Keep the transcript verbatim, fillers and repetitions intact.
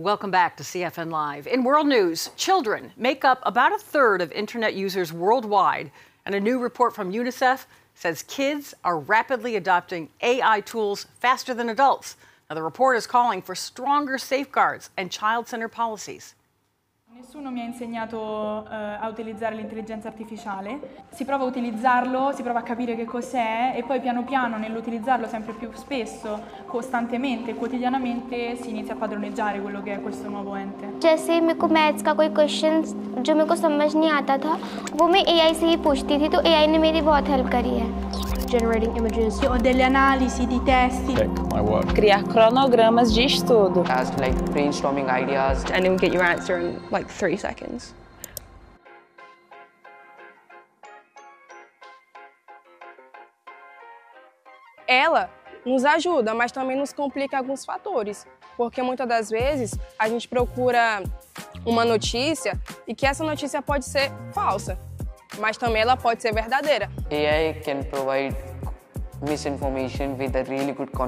Welcome back to C F N Live. In world news, children make up about a third of internet users worldwide, and a new report from UNICEF says kids are rapidly adopting A I tools faster than adults. Now, the report is calling for stronger safeguards and child-centered policies. Nessuno mi ha insegnato uh, a utilizzare l'intelligenza artificiale. Si prova a utilizzarlo, si prova a capire che cos'è e poi piano piano nell'utilizzarlo sempre piu spesso, costantemente, quotidianamente si inizia a padroneggiare quello che è questo nuovo ente. जैसे मेरे को मैथ्स का कोई क्वेश्चन जो मेरे को समझ नहीं आता था वो मैं A I से ही पूछती थी तो A I ने मेरी बहुत हेल्प करी है. Generating images. Ho delle analisi di testi. Check my work. Criar cronogramas de estudo. As like brainstorming ideas. And it will get your answer in like three seconds. Ela nos ajuda, mas também nos complica alguns fatores, porque muitas das vezes a gente procura uma notícia e que essa notícia pode ser falsa, mas também ela pode ser verdadeira. A I can provide misinformation with a really good context.